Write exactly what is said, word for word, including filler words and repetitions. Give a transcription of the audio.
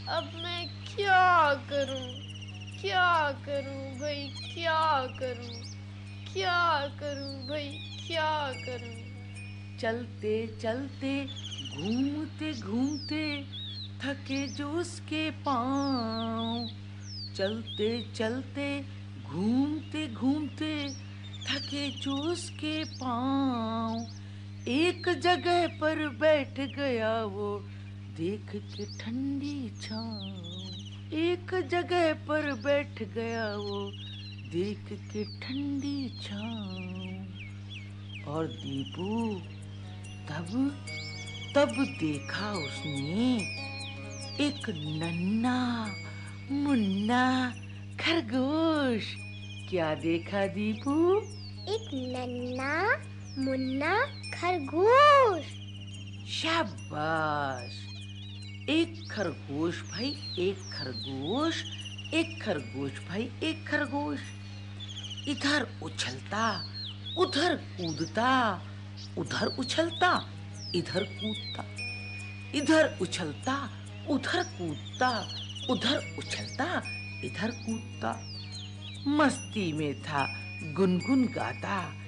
अब मैं क्या करूं? क्या करूं भाई, क्या करूं? क्या करूं भाई, क्या करूं? चलते चलते घूमते घूमते थके जो उसके पाँव। चलते चलते घूमते घूमते थके जो उसके पाँव। एक जगह पर बैठ गया वो देख के ठंडी छाँव। एक जगह पर बैठ गया वो देख के ठंडी छाँव। और दीपू तब तब देखा उसने एक नन्हा मुन्ना खरगोश। क्या देखा दीपू? एक नन्हा मुन्ना खरगोश। शाबाश। एक खरगोश भाई, एक खरगोश, एक खरगोश भाई, एक खरगोश। इधर उछलता उधर कूदता, उधर उछलता इधर कूदता, इधर उछलता उधर कूदता, उधर उछलता इधर कूदता। मस्ती में था, गुनगुन गाता,